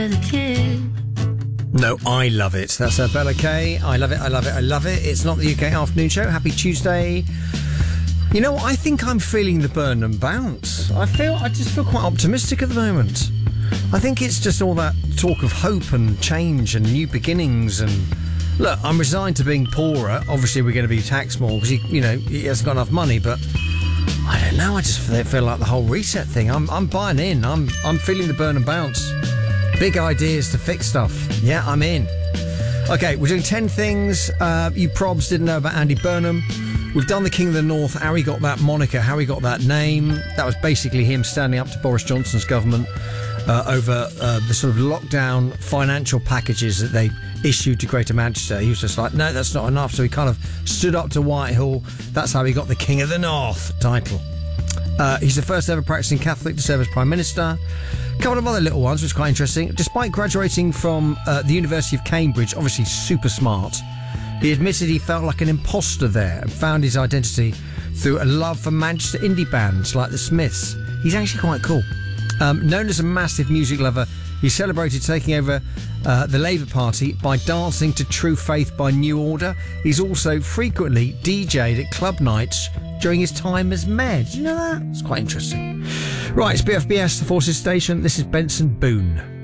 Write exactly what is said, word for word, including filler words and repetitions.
No, I love it. That's uh, Bella Kay. I love it, I love it, I love it. It's not the U K afternoon show. Happy Tuesday. You know what? I think I'm feeling the burn and bounce. I feel, I just feel quite optimistic at the moment. I think it's just all that talk of hope and change and new beginnings. And look, I'm resigned to being poorer. Obviously, we're going to be taxed more because he, you know, he hasn't got enough money. But I don't know. I just feel, feel like the whole reset thing. I'm, I'm buying in. I'm, I'm feeling the burn and bounce. Big ideas to fix stuff. Yeah, I'm in. Okay, we're doing ten things uh, you probs didn't know about Andy Burnham. We've done the King of the North, how he got that moniker, how he got that name. That was basically him standing up to Boris Johnson's government uh, over uh, the sort of lockdown financial packages that they issued to Greater Manchester. He was just like, no, that's not enough. So he kind of stood up to Whitehall. That's how he got the King of the North title. Uh, he's the first ever practicing Catholic to serve as Prime Minister. A couple of other little ones, which is quite interesting. Despite graduating from uh, the University of Cambridge, obviously super smart, he admitted he felt like an imposter there and found his identity through a love for Manchester indie bands like the Smiths. He's actually quite cool. Um, known as a massive music lover, he celebrated taking over uh, the Labour Party by dancing to True Faith by New Order. He's also frequently D J'd at club nights during his time as mayor. Did you know that? It's quite interesting. Right, it's B F B S, the Forces Station. This is Benson Boone.